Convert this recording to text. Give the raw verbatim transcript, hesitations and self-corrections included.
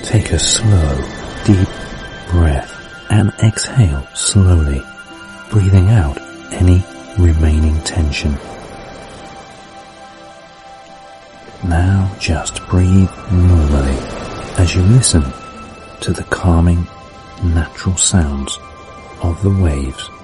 Take a slow, deep breath and exhale slowly, breathing out any remaining tension. Now just breathe normally as you listen to the calming, natural sounds of the waves